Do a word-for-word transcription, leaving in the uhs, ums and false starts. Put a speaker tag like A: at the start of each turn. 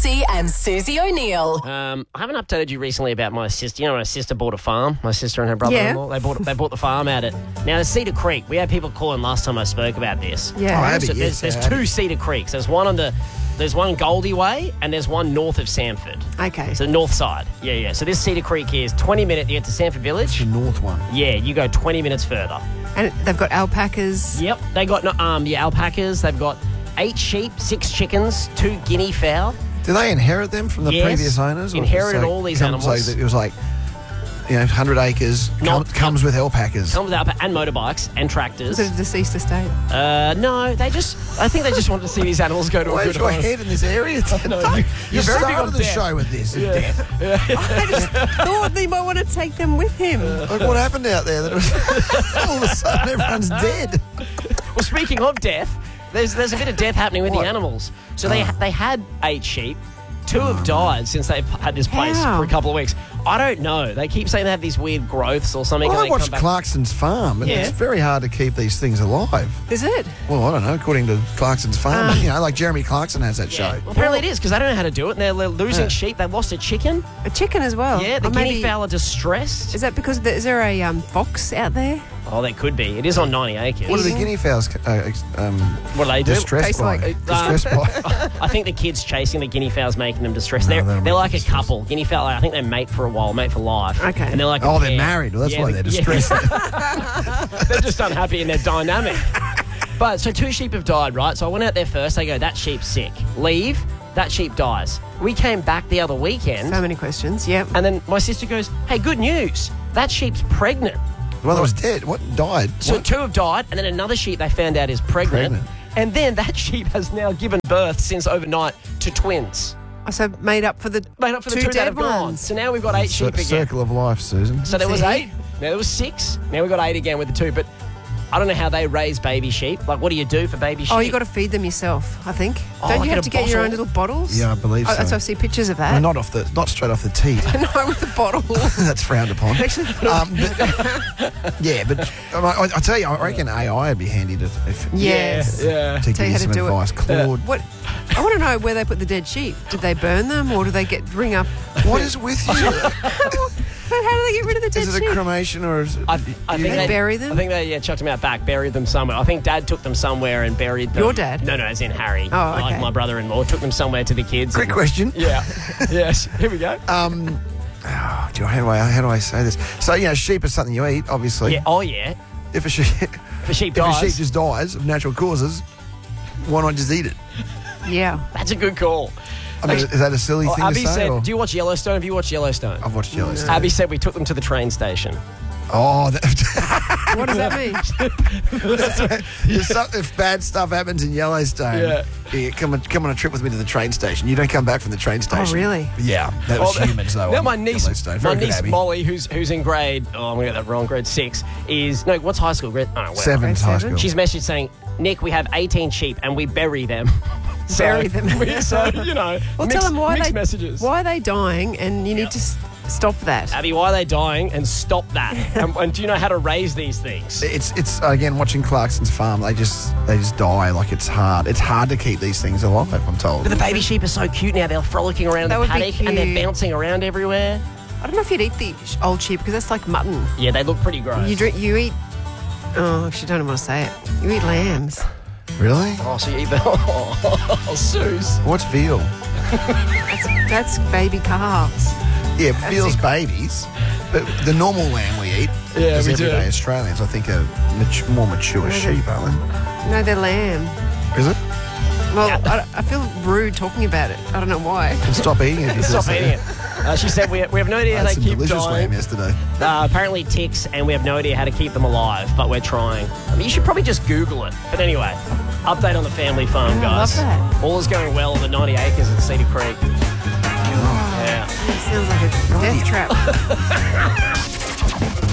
A: Massey and Susie O'Neill.
B: Um, I haven't updated you recently about my sister. You know, my sister bought a farm. My sister and her brother-in-law.
C: Yeah.
B: They bought they bought the farm out at now the Cedar Creek. We had people calling last time I spoke about this.
C: Yeah.
D: Oh, Abby,
B: So
D: yes,
B: there's there's
D: Abby.
B: two Cedar Creeks. There's one on the there's one Goldie Way and there's one north of Sanford.
C: Okay.
B: So the north side. Yeah, yeah. So this Cedar Creek is twenty minutes. You get to Sanford Village.
D: The north one.
B: Yeah, you go twenty minutes further.
C: And they've got alpacas.
B: Yep, they got no, um yeah alpacas. They've got eight sheep, six chickens, two guinea fowl.
D: Do they inherit them from the
B: Yes,
D: previous owners? or
B: inherited
D: it's
B: all these
D: comes
B: animals.
D: Like, it was like, you know, one hundred acres,
B: Not-
D: com- comes with alpacas.
B: Comes with alpa- and motorbikes and tractors.
C: Is it a deceased estate?
B: Uh, no, they just. I think they just wanted to see these animals go to a
D: Where's
B: good
D: your
B: home.
D: head in this area?
B: No,
D: you,
B: you-
D: you
B: you're very big
D: started
B: on
D: the
B: death.
D: show with this, death.
C: I just thought they might want to take them with him.
D: Like, what happened out there? That it was, all of a sudden, everyone's dead.
B: Well, speaking of death, there's there's a bit of death happening with
D: What?
B: the animals. So they
D: Oh.
B: they had eight sheep. Two have died since they've had this place
C: How?
B: for a couple of weeks. I don't know. They keep saying they have these weird growths or something.
D: Well,
B: and
D: I
B: they
D: watched
B: come back.
D: Clarkson's Farm, and
B: Yeah.
D: it's very hard to keep these things alive.
C: Is it?
D: Well, I don't know, according to Clarkson's Farm.
C: Um,
D: you know, like Jeremy Clarkson has that
B: Yeah.
D: show.
B: Well, apparently it is because they don't know how to do it. And they're, they're losing
D: Yeah.
B: sheep. They lost a chicken.
C: A chicken as well?
B: Yeah, the
C: Or
B: guinea
C: maybe-
B: fowl are distressed.
C: Is that because there, is there a um, fox out there?
B: Oh, they could be. It is on ninety acres.
D: What are the guinea fowls uh, ex- um,
B: What do they do?
D: distressed
C: Tastes
D: by?
C: like-
D: distressed by?
B: I think the kids chasing the guinea fowls making them distressed.
D: No,
B: they're
D: that'll
B: they're
D: make
B: like
D: them
B: a
D: distressed.
B: couple. Guinea fowl, I think they mate for a while, mate for life.
C: Okay.
B: And they're like a
D: Oh, they're
B: pair.
D: married. Well, that's
B: Yeah,
D: why
B: the-
D: they're
B: yeah.
D: distressed.
B: They're just unhappy and they're dynamic. But so two sheep have died, right? So I went out there first. They go, that sheep's sick. Leave. That sheep dies. We came back the other weekend,
C: So many questions. Yep.
B: and then my sister goes, "Hey, good news. That sheep's pregnant."
D: The one that was dead. What died?
B: So
D: What?
B: two have died, and then another sheep they found out is pregnant.
D: Pregnant.
B: And then that sheep has now given birth since overnight to twins.
C: So made up for the
B: Made up for the
C: two,
B: two, that
C: dead
B: have gone.
C: ones.
B: So now we've got eight
D: Cir-
B: sheep again.
D: Circle of life, Susan.
B: So there was
C: See?
B: eight. Now there was six. Now we've got eight again with the two. But I don't know how they raise baby sheep. Like, what do you do for baby sheep?
C: Oh, you got to feed them yourself, I think.
B: Oh,
C: Don't
B: like
C: you
B: in
C: have
B: a
C: to get your
B: bottle?
C: own little bottles?
D: Yeah, I believe
C: Oh,
D: so.
C: so I see pictures of
D: Well,
C: that.
D: not off the, not straight off the teeth.
C: No, with the bottle.
D: That's frowned upon.
C: Actually,
D: Um, but, yeah, but um, I, I tell you, I reckon A I would be handy to, if,
C: yes.
B: Yeah.
D: to
C: Tell
D: give
C: you
D: you
C: how to
D: some
C: do it.
D: advice. Claude,
C: What? I want to know where they put the dead sheep. Did they burn them, or do they get ring up?
D: what is with you?
C: But how do they get rid of the dead
D: Is it a
C: sheep?
D: cremation or is it?
B: I, I
D: you
B: think
D: know?
B: they
C: bury them?
B: I think they yeah chucked them out back, buried them somewhere. I think Dad took them somewhere and buried them.
C: Your dad?
B: No, no, as in Harry.
C: Oh,
B: Like
C: okay.
B: my brother-in-law took them somewhere to the kids.
D: Quick
B: and-
D: question.
B: Yeah. yes. Here we go.
D: Um, oh, do I- how do I how do I say this? So you know, sheep is something you eat, obviously.
B: Yeah. Oh yeah.
D: If a sheep
B: If a sheep
D: if a
B: dies,
D: sheep just dies of natural causes, why not just eat it?
C: Yeah.
B: that's a good call.
D: I mean, is that a silly
B: Well,
D: thing
B: Abby
D: to say?
B: said,
D: or?
B: "Do you watch Yellowstone? Have you watched Yellowstone?"
D: I've watched Yellowstone.
B: Abby said we took them to the train station.
D: Oh, that,
C: What does that mean?
D: if, some, if bad stuff happens in Yellowstone,
B: Yeah.
D: yeah, come on, come on a trip with me to the train station. You don't come back from the train station.
C: really?
D: Yeah, that was
B: Well,
D: humans though.
B: Now
D: on
B: my niece,
D: Yellowstone.
B: my
D: Very good,
B: niece
D: Abby.
B: Molly, who's who's in grade, oh, I'm gonna get that wrong, grade six, is no, what's high school? Grade oh, whatever.
D: Seven's
C: Grade
D: high
C: seven?
D: school.
B: She's messaged saying, "Nick, we have eighteen sheep and we bury them." So-
C: Bury them.
B: we- so you know,
C: Well,
B: mixed,
C: tell them why
B: mixed
C: they
B: messages.
C: why are they dying, and you need to s- stop that.
B: Abby, why are they dying? And stop that. and, and do you know how to raise these things?
D: It's it's again watching Clarkson's farm. They just they just die like it's hard. It's hard to keep these things alive. I'm told.
B: But the baby sheep are so cute now. They're frolicking around in
C: That
B: the
C: would be
B: paddock and they're
C: cute.
B: bouncing around everywhere.
C: I don't know if you'd eat the sh- old sheep because that's like mutton.
B: Yeah, they look pretty gross.
C: You drink, you eat. Oh, actually, don't want to say it. You eat lambs.
D: Really?
B: Oh, so you eat the... Oh, Suze.
D: What's veal?
C: That's, that's baby calves.
D: Yeah, veal's babies. But the normal lamb we eat,
B: Yeah,
D: as
B: we do.
D: everyday Australians, I think, are mat- more mature
C: they-
D: sheep, aren't
C: No, they're lamb.
D: they? Is it?
C: Well, I, I feel rude talking about it. I don't know why.
D: Well, stop eating it. if you
B: Stop
D: feel
B: eating it.
D: so.
B: Uh, she said we, we have no idea
D: I
B: how
D: had
B: they
D: some
B: keep
D: delicious
B: dying.
D: lamb yesterday.
B: Uh, apparently ticks, and we have no idea how to keep them alive, but we're trying. I mean, you should probably just Google it. But anyway, update on the family farm,
C: Yeah, I love
B: guys.
C: that.
B: All is going well. The ninety acres at Cedar Creek. Yeah.
C: It sounds like a death trap.